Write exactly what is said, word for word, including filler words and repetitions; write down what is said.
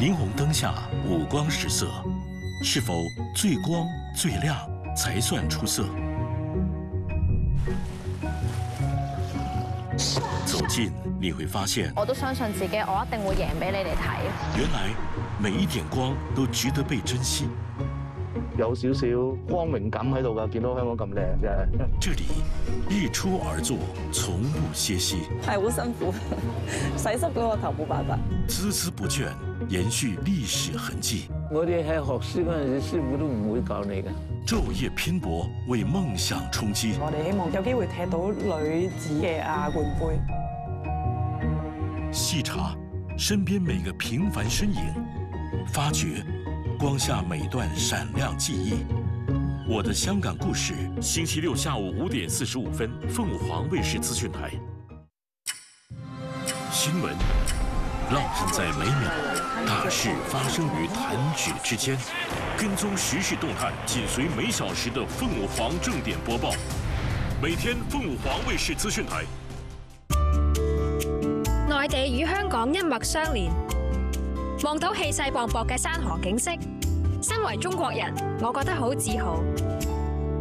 霓虹灯下五光十色，是否最光最亮才算出色？走近你会发现， 我都相信自己，我一定會贏俾你哋睇。 原來每一點光都值得被珍惜。 有少少光榮感喺度㗎，見到香港咁靚嘅。 這裡日出而作，從不歇息。 係好辛苦，洗濕咗個頭冇辦法。 孜孜不倦，延續歷史痕跡。 我哋喺學書嗰陣時，師傅都唔會教你嘅。 晝夜拼搏，為夢想衝擊。 我哋希望有機會踢到女子嘅亞冠杯。 細查身邊每個平凡身影，發掘。 光下每段閃亮記憶，我的香港故事。星期六下午五點四十五分，鳳凰衛視資訊台。新聞，浪漫在每秒，大事發生於彈指之間。跟蹤時事動態，緊隨每小時的鳳凰正點播報。每天鳳凰衛視資訊台。 內地與香港一脈相連。 望到氣勢磅礴嘅山河景色，身為中國人，我覺得好自豪。